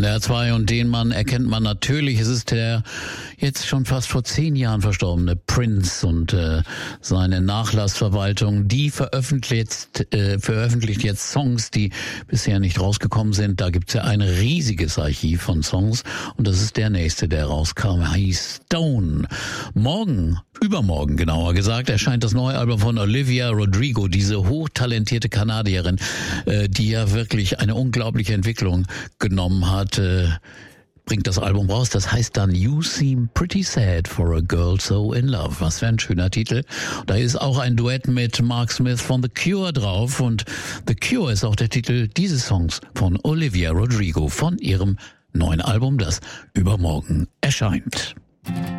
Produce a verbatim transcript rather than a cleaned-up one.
N D R zwei und den Mann erkennt man natürlich. Es ist der jetzt schon fast vor zehn Jahren verstorbene Prince und äh, seine Nachlassverwaltung. Die veröffentlicht, äh, veröffentlicht jetzt Songs, die bisher nicht rausgekommen sind. Da gibt's ja ein riesiges Archiv von Songs und das ist der nächste, der rauskam. Hieß Stone. Morgen, übermorgen genauer gesagt, erscheint das neue Album von Olivia Rodrigo, diese hochtalentierte Kanadierin, äh, die ja wirklich eine unglaubliche Entwicklung genommen hat. Äh, bringt das Album raus, das heißt dann You Seem Pretty Sad for a Girl So in Love. Was für ein schöner Titel. Da ist auch ein Duett mit Mark Smith von The Cure drauf und The Cure ist auch der Titel dieses Songs von Olivia Rodrigo von ihrem neuen Album, das übermorgen erscheint.